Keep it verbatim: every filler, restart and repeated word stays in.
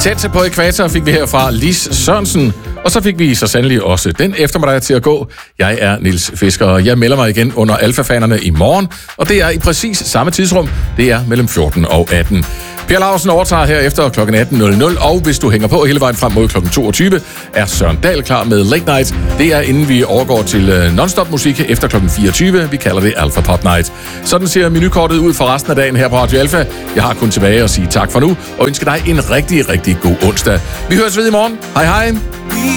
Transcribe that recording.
Tæt på ekvator fik vi herfra Lis Sørensen, og så fik vi så sandelig også den eftermiddag til at gå. Jeg er Niels Fisker, og jeg melder mig igen under Alfa-fanerne i morgen, og det er i præcis samme tidsrum. Det er mellem fjorten og atten. Per Lausen overtager her efter klokken atten nul nul, og hvis du hænger på hele vejen frem mod klokken toogtyve, er Søren Dahl klar med Late Night. Det er inden vi overgår til non-stop musik efter klokken fireogtyve. Vi kalder det Alfa Pop Night. Sådan ser menukortet ud for resten af dagen her på Radio Alfa. Jeg har kun tilbage at sige tak for nu, og ønsker dig en rigtig, rigtig god onsdag. Vi høres ved i morgen. Hej hej.